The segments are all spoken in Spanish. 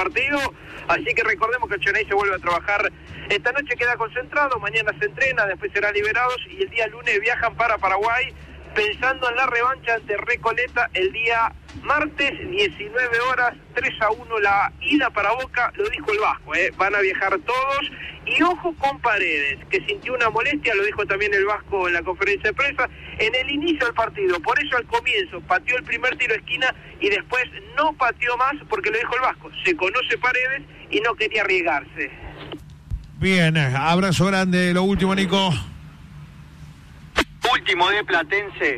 partido, así que recordemos que el Chennai se vuelve a trabajar. Esta noche queda concentrado, mañana se entrena, después serán liberados y el día lunes viajan para Paraguay, pensando en la revancha ante Recoleta el día martes, 19 horas, 3-1 la ida para Boca, lo dijo el Vasco, van a viajar todos, y ojo con Paredes, que sintió una molestia, lo dijo también el Vasco en la conferencia de prensa, en el inicio del partido, por eso al comienzo pateó el primer tiro de esquina y después no pateó más, porque lo dijo el Vasco, se conoce Paredes y no quería arriesgarse. Bien, abrazo grande, lo último, Nico. Último de Platense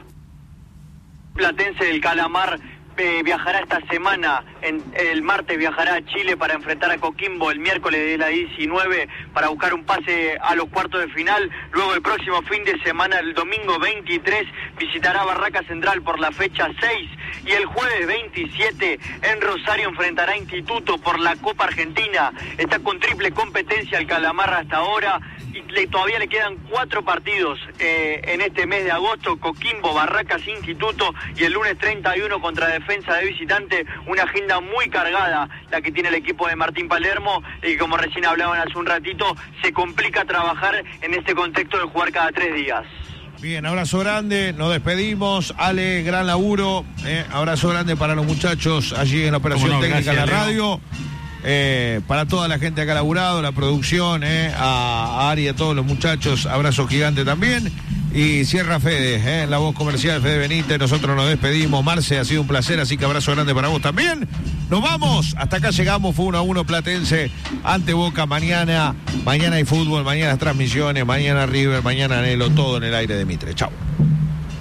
del Calamar viajará esta semana, el martes viajará a Chile para enfrentar a Coquimbo, el miércoles de la 19 para buscar un pase a los cuartos de final, luego el próximo fin de semana, el domingo 23, visitará Barraca Central por la fecha 6 y el jueves 27 en Rosario enfrentará a Instituto por la Copa Argentina. Está con triple competencia el Calamar hasta ahora y todavía le quedan 4 partidos en este mes de agosto: Coquimbo, Barracas, Instituto y el lunes 31 contra Defensa de visitante. Una agenda muy cargada la que tiene el equipo de Martín Palermo y, como recién hablaban hace un ratito, se complica trabajar en este contexto de jugar cada 3 días. Bien, abrazo grande, nos despedimos. Ale, gran laburo, abrazo grande para los muchachos allí en la operación técnica de la radio. Para toda la gente acá laburado, la producción, a Ari, a todos los muchachos, abrazo gigante también. Y cierra Fede, la voz comercial, Fede Benítez. Nosotros nos despedimos. Marce, ha sido un placer, así que abrazo grande para vos también. Nos vamos, hasta acá llegamos, fue 1-1 Platense ante Boca. Mañana hay fútbol, mañana transmisiones, mañana River, mañana Anhelo, todo en el aire de Mitre. Chau.